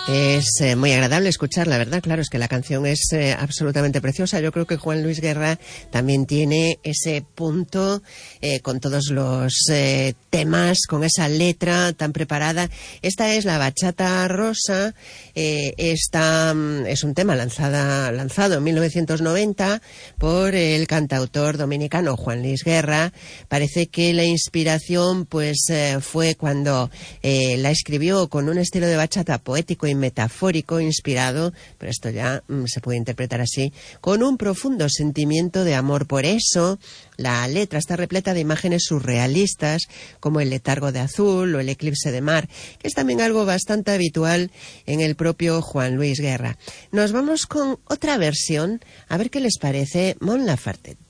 Es muy agradable escuchar, la verdad, claro, es que la canción es absolutamente preciosa. Yo creo que Juan Luis Guerra también tiene ese punto con todos los temas, con esa letra tan preparada. Esta es la Bachata Rosa, esta es un tema lanzado en 1990 por el cantautor dominicano Juan Luis Guerra. Parece que la inspiración pues fue cuando la escribió con un estilo de bachata poético y metafórico inspirado, pero esto ya se puede interpretar así, con un profundo sentimiento de amor. Por eso la letra está repleta de imágenes surrealistas como el letargo de azul o el eclipse de mar, que es también algo bastante habitual en el propio Juan Luis Guerra. Nos vamos con otra versión, a ver qué les parece Mon Laferte.